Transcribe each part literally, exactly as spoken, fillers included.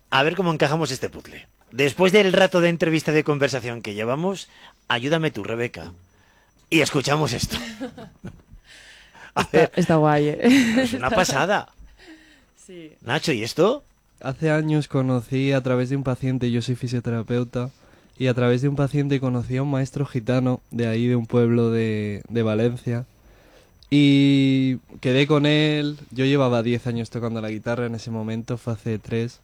a ver cómo encajamos este puzzle. Después del rato de entrevista de conversación que llevamos, ayúdame tú, Rebeca. Y escuchamos esto. A Está, ver, está guay, ¿eh? es una pasada. Sí. Nacho, ¿y esto? Hace años conocí a través de un paciente, yo soy fisioterapeuta, y a través de un paciente conocí a un maestro gitano de ahí, de un pueblo de, de Valencia, y quedé con él. Yo llevaba diez años tocando la guitarra en ese momento, fue hace tres,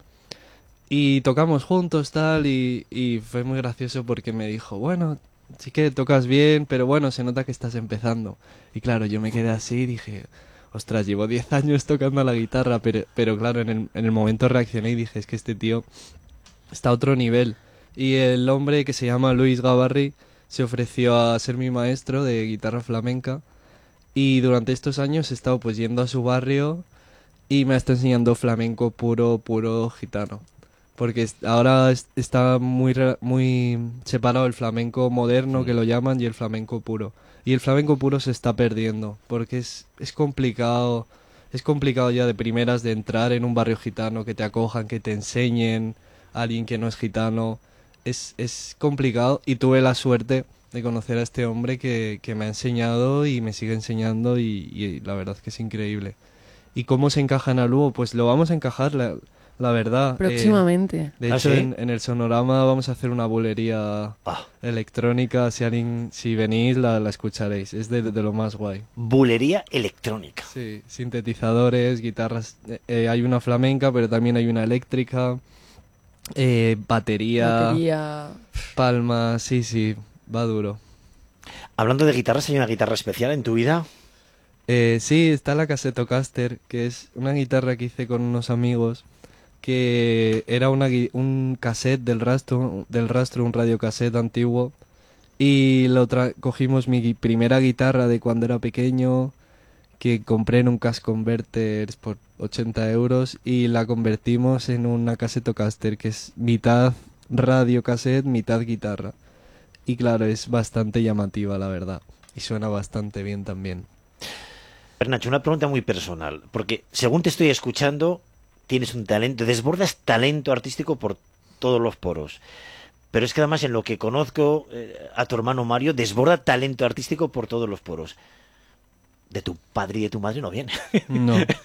y tocamos juntos tal, y, y fue muy gracioso porque me dijo, bueno, sí que tocas bien, pero bueno, se nota que estás empezando. Y claro, yo me quedé así y dije, ostras, llevo diez años tocando la guitarra, pero, pero claro, en el, en el momento reaccioné y dije, es que este tío está a otro nivel. Y el hombre, que se llama Luis Gavarri, se ofreció a ser mi maestro de guitarra flamenca, y durante estos años he estado pues yendo a su barrio y me ha estado enseñando flamenco puro, puro gitano. Porque es- ahora es- está muy, re- muy separado el flamenco moderno, que lo llaman, y el flamenco puro. Y el flamenco puro se está perdiendo, porque es, es complicado, es complicado ya de primeras de entrar en un barrio gitano, que te acojan, que te enseñen a alguien que no es gitano. Es, es complicado, y tuve la suerte de conocer a este hombre que, que me ha enseñado y me sigue enseñando, y, y la verdad que es increíble. ¿Y cómo se encaja en Aluo? Pues lo vamos a encajar, la, la verdad. eh, Próximamente. de ¿Ah, hecho, sí? en, en el Sonorama vamos a hacer una bulería Ah, electrónica. Si alguien, si venís, la, la escucharéis. Es de, de lo más guay. bulería electrónica. Sí, sintetizadores, guitarras. eh, eh, hay una flamenca, pero también hay una eléctrica. eh, batería, Batería. palmas, sí, sí, va duro. Hablando de guitarras, ¿hay una guitarra especial en tu vida? Eh, sí, está la Casetocaster, que es una guitarra que hice con unos amigos, que era una, gui- un cassette del rastro, del rastro, un radiocassette antiguo, y lo tra- cogimos mi gui- primera guitarra de cuando era pequeño, que compré en un Cash Converters por ochenta euros, y la convertimos en una Casetocaster, que es mitad radiocassette, mitad guitarra. Y claro, es bastante llamativa, la verdad, y suena bastante bien también. Pero, Nacho, una pregunta muy personal, porque según te estoy escuchando, tienes un talento, desbordas talento artístico por todos los poros. Pero es que además en lo que conozco eh, a tu hermano Mario, desborda talento artístico por todos los poros. De tu padre y de tu madre no viene. No. ¿De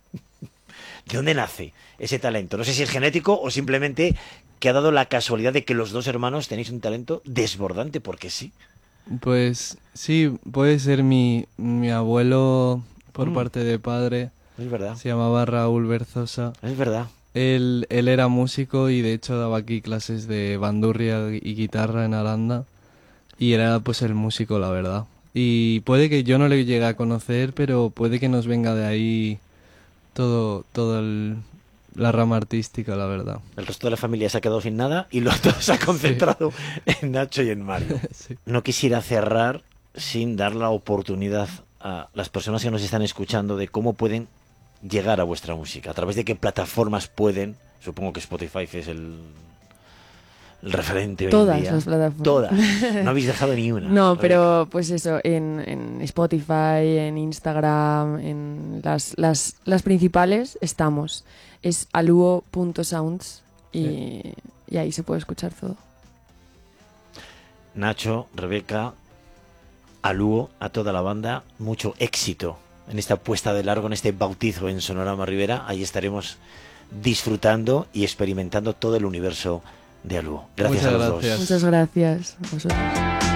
dónde nace ese talento? No sé si es genético o simplemente que ha dado la casualidad de que los dos hermanos tenéis un talento desbordante, porque sí. Pues sí, puede ser mi, mi abuelo por Mm. parte de padre, Es verdad, se llamaba Raúl Berzosa. es verdad. Él, él era músico y de hecho daba aquí clases de bandurria y guitarra en Aranda, y era pues el músico, la verdad. Y puede que yo no le llegue a conocer, pero puede que nos venga de ahí todo, todo el- la rama artística, la verdad. El resto de la familia se ha quedado sin nada y lo todo se ha concentrado en Nacho y en Mario. Sí. No quisiera cerrar sin dar la oportunidad a las personas que nos están escuchando de cómo pueden llegar a vuestra música, a través de qué plataformas pueden. Supongo que Spotify es el, el referente hoy en Todas día. las plataformas. Todas. No habéis dejado ni una. No, Rebeca. pero pues eso, en, en Spotify, en Instagram, en las, las, las principales estamos. Es aluo punto sounds y, y ahí se puede escuchar todo. Nacho, Rebeca, Aluo, a toda la banda, mucho éxito en esta puesta de largo, en este bautizo en Sonorama Rivera. Ahí estaremos disfrutando y experimentando todo el universo de Aluo. Gracias Muchas a los gracias. dos. Muchas gracias a vosotros.